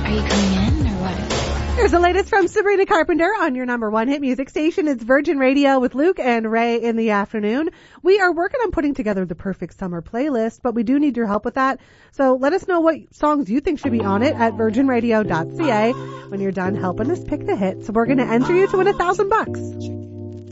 Are you coming in or what? Here's the latest from Sabrina Carpenter on your number one hit music station. It's Virgin Radio with Luke and Ray in the afternoon. We are working on putting together the perfect summer playlist, but we do need your help with that. So let us know what songs you think should be on it at virginradio.ca when you're done helping us pick the hits. So we're going to enter you to win $1,000.